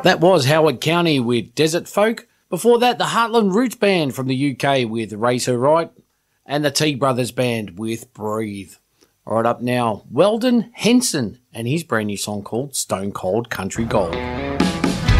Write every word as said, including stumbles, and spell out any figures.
That was Howard County with Desert Folk. Before that, the Heartland Roots Band from the U K with Race Her Right, and the T Brothers Band with Breathe. All right, up now, Weldon Henson and his brand new song called Stone Cold Country Gold.